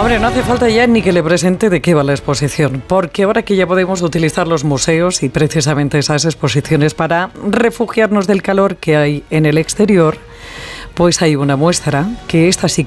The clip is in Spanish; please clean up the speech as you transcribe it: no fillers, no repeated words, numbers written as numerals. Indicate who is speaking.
Speaker 1: Hombre, no hace falta ya ni que le presente de qué va la exposición, porque ahora que ya podemos utilizar los museos y precisamente esas exposiciones para refugiarnos del calor que hay en el exterior, pues hay una muestra que esta sí